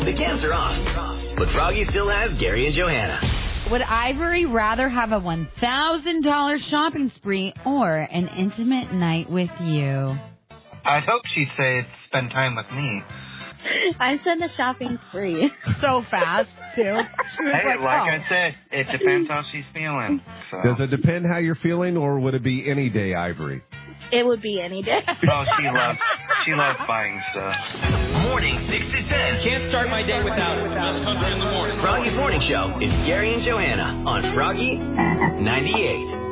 The cams are off, but Froggy still has Gary and Johanna. Would Ivory rather have a $1,000 shopping spree or an intimate night with you? I'd hope she'd say spend time with me. I said the shopping spree. So fast, too. Hey, I said, it depends how she's feeling. So. Does it depend how you're feeling, or would it be any day, Ivory? It would be any day. Oh, she loves buying stuff. Morning 6 to 10. Can't start my day without it. Best country in the morning. Froggy's Morning Show is Gary and Johanna on Froggy 98.